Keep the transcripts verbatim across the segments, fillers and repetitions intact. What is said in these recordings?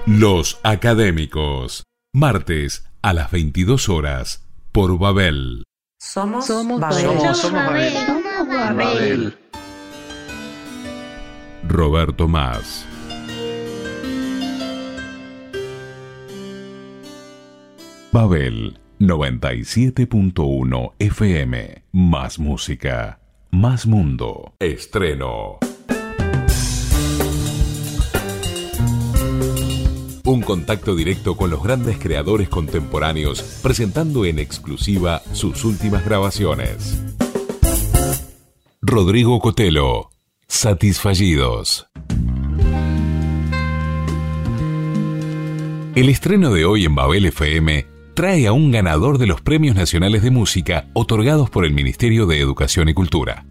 Los Académicos, martes a las veintidós horas por Babel. Somos, Somos Babel. Babel. Somos Babel. Somos Babel. Roberto Más. Babel noventa y siete punto uno F M. Más música, más mundo. Estreno. Un contacto directo con los grandes creadores contemporáneos, presentando en exclusiva sus últimas grabaciones. Rodrigo Cotelo, Satisfallidos. El estreno de hoy en Babel F M trae a un ganador de los Premios Nacionales de Música otorgados por el Ministerio de Educación y Cultura.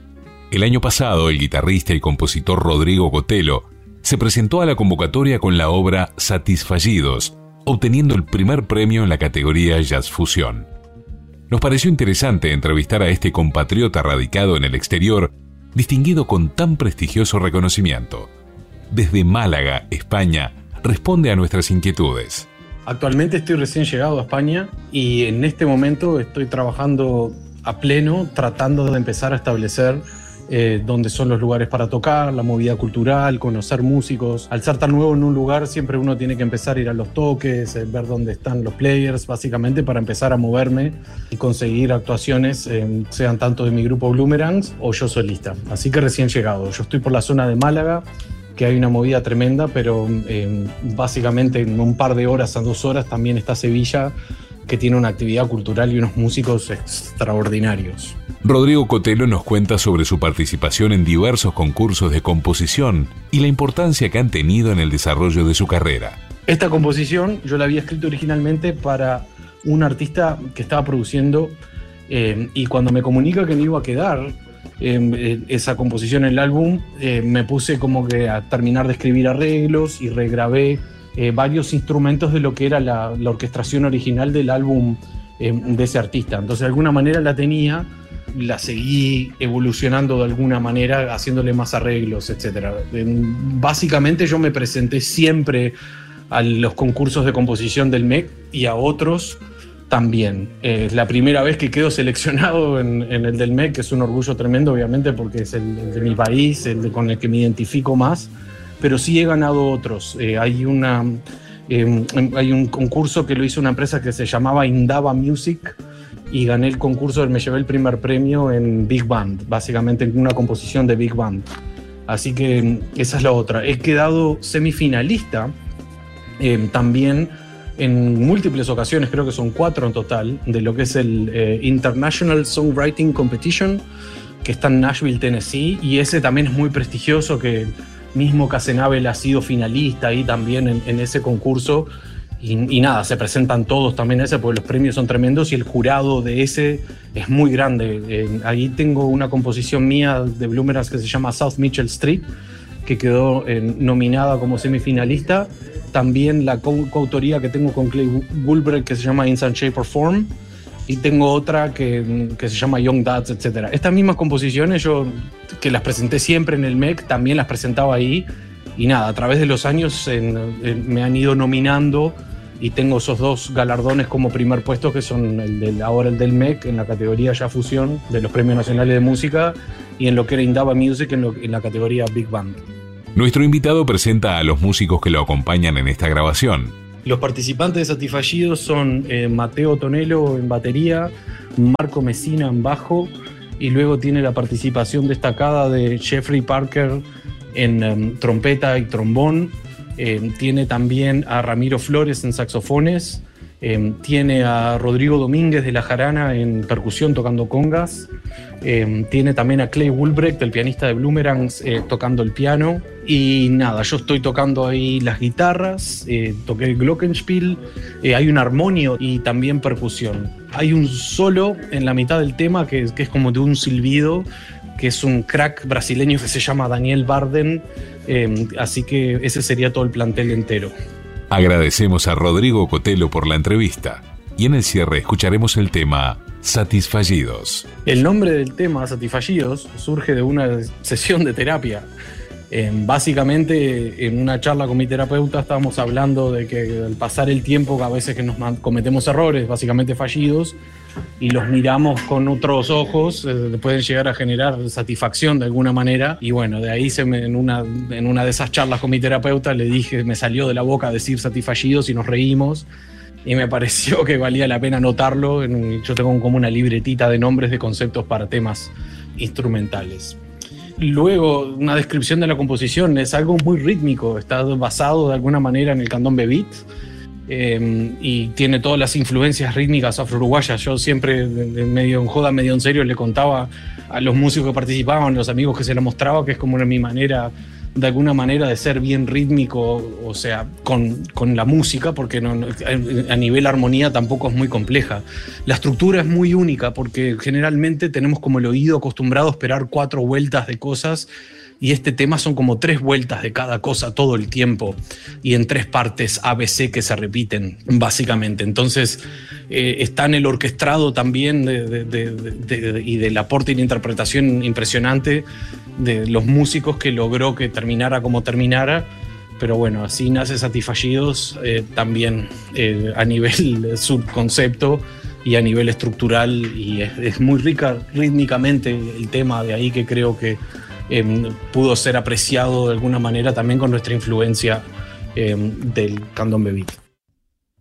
El año pasado, el guitarrista y compositor Rodrigo Cotelo se presentó a la convocatoria con la obra Satisfallidos, obteniendo el primer premio en la categoría Jazz Fusión. Nos pareció interesante entrevistar a este compatriota radicado en el exterior, distinguido con tan prestigioso reconocimiento. Desde Málaga, España, responde a nuestras inquietudes. Actualmente estoy recién llegado a España y en este momento estoy trabajando a pleno, tratando de empezar a establecer Eh, dónde son los lugares para tocar, la movida cultural, conocer músicos. Al ser tan nuevo en un lugar, siempre uno tiene que empezar a ir a los toques, eh, ver dónde están los players, básicamente para empezar a moverme y conseguir actuaciones, eh, sean tanto de mi grupo Bloomerangs o yo solista. Así que recién llegado. Yo estoy por la zona de Málaga, que hay una movida tremenda, pero eh, básicamente en un par de horas a dos horas también está Sevilla, que tiene una actividad cultural y unos músicos extraordinarios. Rodrigo Cotelo nos cuenta sobre su participación en diversos concursos de composición y la importancia que han tenido en el desarrollo de su carrera. Esta composición yo la había escrito originalmente para un artista que estaba produciendo eh, y cuando me comunica que me iba a quedar eh, esa composición en el álbum, eh, me puse como que a terminar de escribir arreglos y regrabé Eh, varios instrumentos de lo que era la, la orquestación original del álbum eh, de ese artista. Entonces de alguna manera la tenía, la seguí evolucionando de alguna manera, haciéndole más arreglos, etcétera. Eh, básicamente yo me presenté siempre a los concursos de composición del M E C y a otros también. Eh, es la primera vez que quedo seleccionado en, en el del M E C, que es un orgullo tremendo, obviamente, porque es el, el de mi país, el de, con el que me identifico más. Pero sí he ganado otros. Eh, hay, una, eh, hay un concurso que lo hizo una empresa que se llamaba Indaba Music y gané el concurso, me llevé el primer premio en Big Band, básicamente en una composición de Big Band. Así que esa es la otra. He quedado semifinalista eh, también en múltiples ocasiones, creo que son cuatro en total, de lo que es el eh, International Songwriting Competition, que está en Nashville, Tennessee, y ese también es muy prestigioso, que mismo Casenabel ha sido finalista ahí también en, en ese concurso y, y nada, se presentan todos también a ese porque los premios son tremendos y el jurado de ese es muy grande. Eh, ahí tengo una composición mía de Bloomerangs que se llama South Mitchell Street, que quedó eh, nominada como semifinalista. También la co- coautoría que tengo con Clay Woolbrecht que se llama In Some Shape or Form. Y tengo otra que, que se llama Young Dads, etcétera. Estas mismas composiciones yo, que las presenté siempre en el M E C, también las presentaba ahí. Y nada, a través de los años en, en, me han ido nominando y tengo esos dos galardones como primer puesto, que son el del, ahora el del M E C en la categoría ya fusión de los Premios Nacionales de Música y en lo que era Indaba Music en, lo, en la categoría Big Band. Nuestro invitado presenta a los músicos que lo acompañan en esta grabación. Los participantes de Satisfallidos son eh, Mateo Tonelo en batería, Marco Messina en bajo y luego tiene la participación destacada de Jeffrey Parker en um, trompeta y trombón. Eh, tiene también a Ramiro Flores en saxofones, eh, tiene a Rodrigo Domínguez de La Jarana en percusión tocando congas, eh, tiene también a Clay Woolbrecht, el pianista de Bloomerangs, eh, tocando el piano. Y nada, yo estoy tocando ahí las guitarras, eh, toqué el glockenspiel, eh, hay un armonio y también percusión. Hay un solo en la mitad del tema que, que es como de un silbido, que es un crack brasileño que se llama Daniel Barden, eh, así que ese sería todo el plantel entero. Agradecemos a Rodrigo Cotelo por la entrevista y en el cierre escucharemos el tema Satisfallidos. El nombre del tema Satisfallidos surge de una sesión de terapia. Eh, básicamente, en una charla con mi terapeuta estábamos hablando de que al pasar el tiempo, a veces que nos cometemos errores, básicamente fallidos, y los miramos con otros ojos, eh, pueden llegar a generar satisfacción de alguna manera. Y bueno, de ahí se me, en, una, en una de esas charlas con mi terapeuta le dije, me salió de la boca decir satisfallidos y nos reímos. Y me pareció que valía la pena anotarlo. En, yo tengo como una libretita de nombres de conceptos para temas instrumentales. Luego, una descripción de la composición es algo muy rítmico, está basado de alguna manera en el candombe beat, eh, y tiene todas las influencias rítmicas afro-uruguayas. Yo siempre, medio en joda, medio en serio, le contaba a los músicos que participaban, a los amigos que se lo mostraba, que es como una, mi manera, de alguna manera, de ser bien rítmico, o sea, con, con la música, porque no, no, a nivel armonía tampoco es muy compleja. La estructura es muy única, porque generalmente tenemos como el oído acostumbrado a esperar cuatro vueltas de cosas, y este tema son como tres vueltas de cada cosa todo el tiempo, y en tres partes A B C que se repiten, básicamente. Entonces, eh, está en el orquestado también de, de, de, de, de, y del aporte y la interpretación impresionante de los músicos que logró que terminara como terminara. Pero bueno, así nace Satisfallidos, eh, también eh, a nivel subconcepto y a nivel estructural, y es, es muy rica rítmicamente el tema, de ahí que creo que eh, pudo ser apreciado de alguna manera también con nuestra influencia eh, del candombe beat.